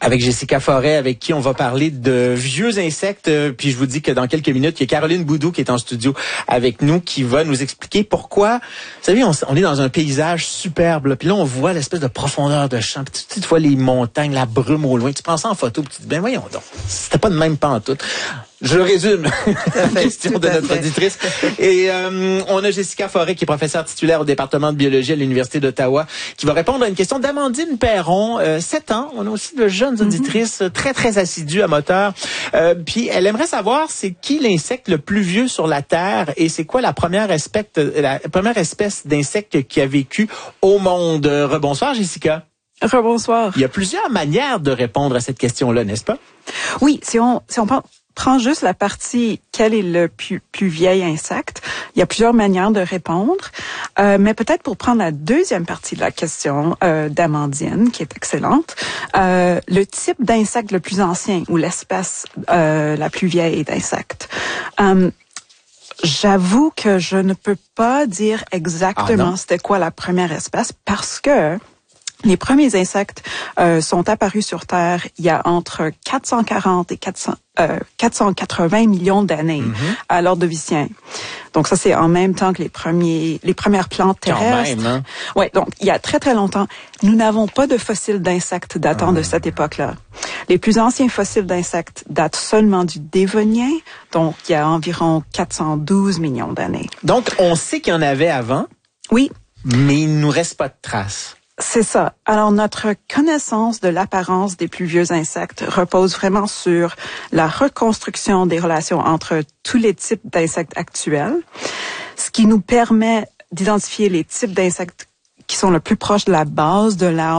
Avec Jessica Forêt, avec qui on va parler de vieux insectes. Puis je vous dis que dans quelques minutes, il y a Caroline Boudou qui est en studio avec nous, qui va nous expliquer pourquoi. Vous savez, on est dans un paysage superbe. Là, puis là, on voit l'espèce de profondeur de champ. Puis tu vois les montagnes, la brume au loin. Tu prends ça en photo, puis tu te dis, ben voyons donc, c'était pas de même pantoute. Je résume la question de notre auditrice. Et on a Jessica Forêt, qui est professeure titulaire au département de biologie à l'Université d'Ottawa, qui va répondre à une question d'Amandine Perron, 7 ans. On a aussi de jeunes auditrices très, très assidues à moteur. Puis elle aimerait savoir c'est qui l'insecte le plus vieux sur la Terre et c'est quoi la première espèce d'insecte qui a vécu au monde. Rebonsoir, Jessica. Rebonsoir. Il y a plusieurs manières de répondre à cette question-là, n'est-ce pas? Oui, si on prend juste la partie quel est le plus vieil insecte, il y a plusieurs manières de répondre. Mais peut-être pour prendre la deuxième partie de la question d'Amandine, qui est excellente, le type d'insecte le plus ancien ou l'espèce la plus vieille d'insecte. J'avoue que je ne peux pas dire exactement c'était quoi la première espèce parce que les premiers insectes sont apparus sur Terre il y a entre 440 et 480 millions d'années à l'Ordovicien. Donc ça, c'est en même temps que les premières plantes terrestres. Quand même, hein? Ouais, donc il y a très, très longtemps. Nous n'avons pas de fossiles d'insectes datant de cette époque-là. Les plus anciens fossiles d'insectes datent seulement du Dévonien, donc il y a environ 412 millions d'années. Donc, on sait qu'il y en avait avant. Oui. Mais il ne nous reste pas de traces. C'est ça. Alors, notre connaissance de l'apparence des plus vieux insectes repose vraiment sur la reconstruction des relations entre tous les types d'insectes actuels, ce qui nous permet d'identifier les types d'insectes qui sont le plus proches de la base de l'arbre